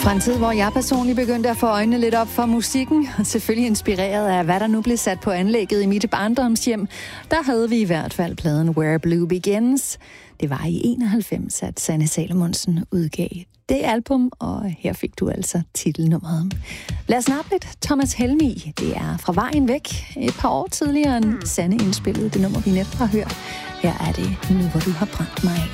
Fra en tid, hvor jeg personligt begyndte at få øjnene lidt op for musikken, selvfølgelig inspireret af, hvad der nu blev sat på anlægget i mit barndomshjem, der havde vi i hvert fald pladen Where Blue Begins. Det var i 91, at Sanne Salomonsen udgav det album, og her fik du altså titelnummeret. Lad os snappe lidt. Thomas Helmig, det er Fra Vejen Væk. Et par år tidligere end Sanne indspillede det nummer, vi netop har hørt. Her er det Nu hvor du har brændt mig af.